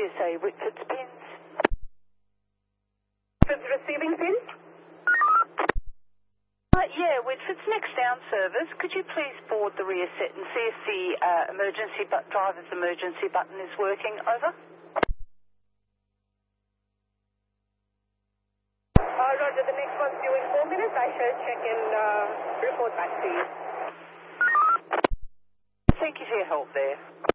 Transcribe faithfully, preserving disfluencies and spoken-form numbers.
S A, Whitford's pins. Whitford's receiving pins? Uh, yeah, Whitford's next down service. Could you please board the rear set and see if the uh, emergency but driver's emergency button is working? Over. Uh, Roger, the next one's due in four minutes. I shall check and uh, report back to you. Thank you for your help there.